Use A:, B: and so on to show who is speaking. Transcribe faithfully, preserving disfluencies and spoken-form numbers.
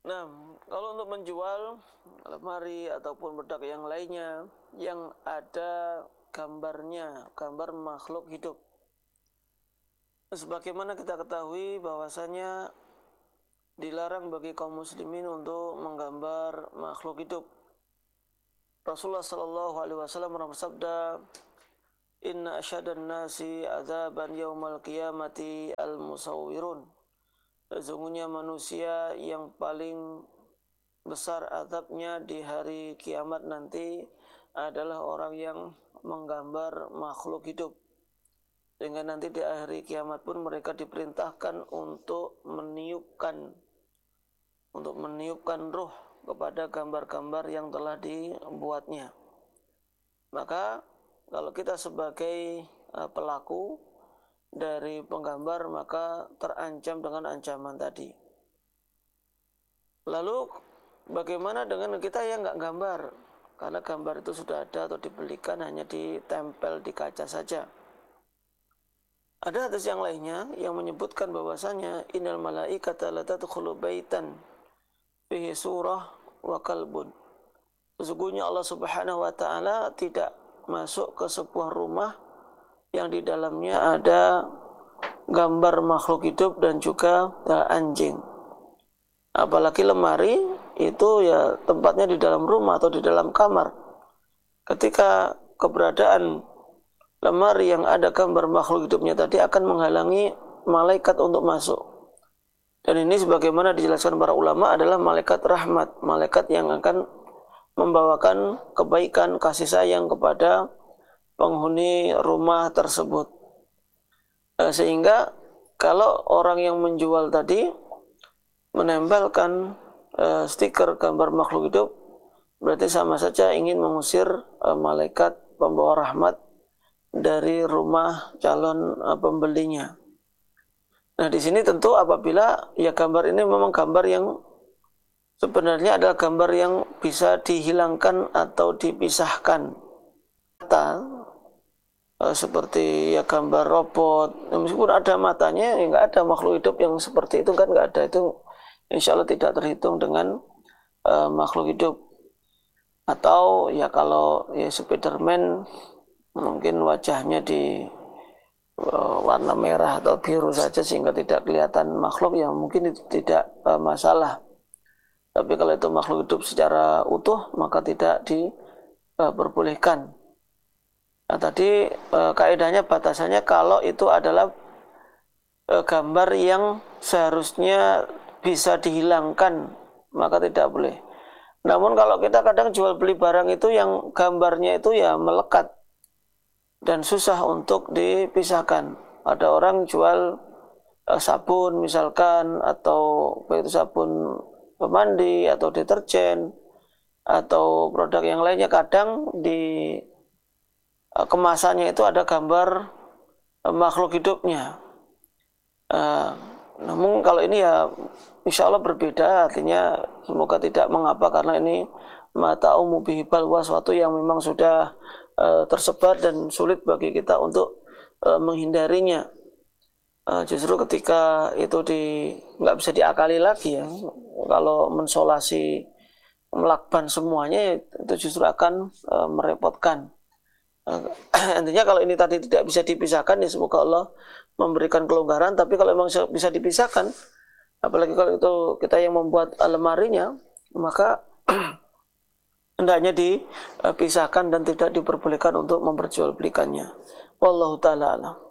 A: Nah, kalau untuk menjual lemari ataupun produk yang lainnya yang ada gambarnya, gambar makhluk hidup. Sebagaimana kita ketahui bahwasanya dilarang bagi kaum muslimin untuk menggambar makhluk hidup. Rasulullah sallallahu alaihi wasallam bersabda, "Inna asyadan nasi adzaban yaumal qiyamati al-musawwirun." Sesungguhnya manusia yang paling besar azabnya di hari kiamat nanti adalah orang yang menggambar makhluk hidup. Sehingga nanti di hari kiamat pun mereka diperintahkan untuk meniupkan untuk meniupkan ruh kepada gambar-gambar yang telah dibuatnya. Maka kalau kita sebagai uh, pelaku dari penggambar maka terancam dengan ancaman tadi. Lalu bagaimana dengan kita yang nggak gambar? Karena gambar itu sudah ada atau dibelikan hanya ditempel di kaca saja. Ada hadis yang lainnya yang menyebutkan bahwasanya innal malaikata la tadkhulu baitan fihi surah wa kalbun. Sesungguhnya Allah Subhanahu wa taala tidak masuk ke sebuah rumah yang di dalamnya ada gambar makhluk hidup dan juga uh, anjing. Apalagi lemari itu ya tempatnya di dalam rumah atau di dalam kamar. Ketika keberadaan lemari yang ada gambar makhluk hidupnya tadi akan menghalangi malaikat untuk masuk. Dan ini sebagaimana dijelaskan para ulama adalah malaikat rahmat, malaikat yang akan membawakan kebaikan, kasih sayang kepada penghuni rumah tersebut. Sehingga kalau orang yang menjual tadi menempelkan uh, stiker gambar makhluk hidup, berarti sama saja ingin mengusir uh, malaikat pembawa rahmat dari rumah calon uh, pembelinya. Nah, di sini tentu apabila ya gambar ini memang gambar yang sebenarnya adalah gambar yang bisa dihilangkan atau dipisahkan. Mata uh, seperti ya gambar robot, ya, meskipun ada matanya, ya nggak ada makhluk hidup yang seperti itu kan nggak ada, itu insya Allah tidak terhitung dengan uh, makhluk hidup. Atau ya kalau ya Spiderman mungkin wajahnya di uh, warna merah atau biru saja sehingga tidak kelihatan makhluk, yang mungkin itu tidak uh, masalah. Tapi kalau itu makhluk hidup secara utuh maka tidak diperbolehkan. Uh, nah, tadi uh, kaidahnya batasannya kalau itu adalah uh, gambar yang seharusnya bisa dihilangkan maka tidak boleh. Namun kalau kita kadang jual beli barang itu yang gambarnya itu ya melekat dan susah untuk dipisahkan. Ada orang jual uh, sabun misalkan, atau baik itu sabun pemandi atau deterjen atau produk yang lainnya, kadang di uh, kemasannya itu ada gambar uh, makhluk hidupnya. Uh, namun kalau ini ya insya Allah berbeda, artinya semoga tidak mengapa karena ini mata umum bihibal was, suatu yang memang sudah uh, tersebar dan sulit bagi kita untuk uh, menghindarinya. Uh, justru ketika itu di nggak bisa diakali lagi ya, kalau mensolasi melakban semuanya itu justru akan uh, merepotkan. Uh, intinya kalau ini tadi tidak bisa dipisahkan ya semoga Allah memberikan kelonggaran, tapi kalau memang bisa dipisahkan, apalagi kalau itu kita yang membuat lemarinya, maka hendaknya dipisahkan dan tidak diperbolehkan untuk memperjualbelikannya. Wallahu ta'ala a'lam.